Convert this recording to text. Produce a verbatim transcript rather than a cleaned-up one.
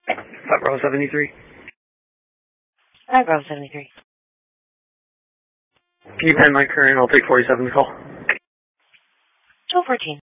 Flat Bravo seventy-three. Flat Bravo seventy-three. Can you pen my current? I'll take forty-seven's call. twelve fourteen.